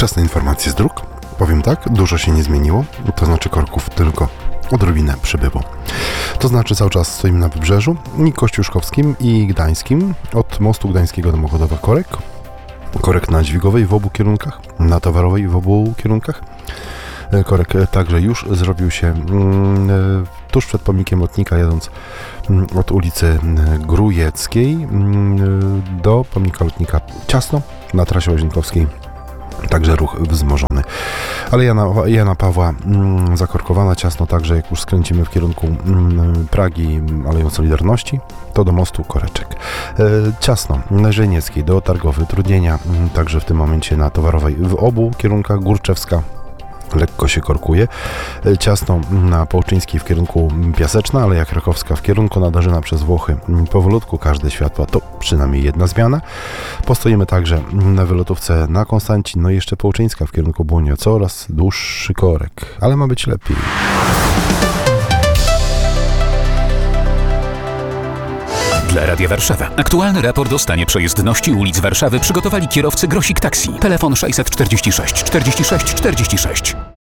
Wczesne informacje z dróg. Powiem tak, dużo się nie zmieniło, to znaczy korków tylko odrobinę przybyło. To znaczy cały czas stoimy na wybrzeżu i kościuszkowskim i gdańskim, od mostu gdańskiego do Mochodowa korek. Korek na dźwigowej w obu kierunkach, na towarowej w obu kierunkach. Korek także już zrobił się tuż przed pomnikiem lotnika, jadąc od ulicy Grujeckiej do pomnika lotnika ciasno, na trasie łazienkowskiej także ruch wzmożony. Ale Jana Pawła zakorkowana ciasno, także jak już skręcimy w kierunku Pragi Aleją Solidarności, to do mostu Koreczek. Ciasno na Żenieckiej do Targowy, utrudnienia także w tym momencie na towarowej w obu kierunkach. Górczewska lekko się korkuje. Ciasno na Połczyńskiej w kierunku Piaseczna, Aleja Krakowska w kierunku Nadarzyna przez Włochy. Powolutku każde światła, to przynajmniej jedna zmiana. Postoimy także na wylotówce na Konstancin, no i jeszcze Połczyńska w kierunku Błonia, coraz dłuższy korek, ale ma być lepiej. Dla Radia Warszawa. Aktualny raport o stanie przejezdności ulic Warszawy przygotowali kierowcy Grosik Taxi. Telefon 646 46 46.